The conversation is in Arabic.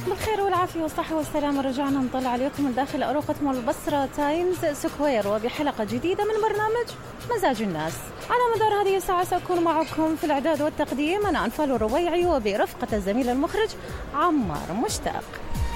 بالخير والعافية والصحة والسلامة. رجعنا نطلع عليكم من داخل أروقة مول البصرة تايمز سكوير وبحلقة جديدة من برنامج مزاج الناس. على مدار هذه الساعة سأكون معكم في الإعداد والتقديم أنا أنفال الربيعي وبرفقة الزميل المخرج عمار مشتاق.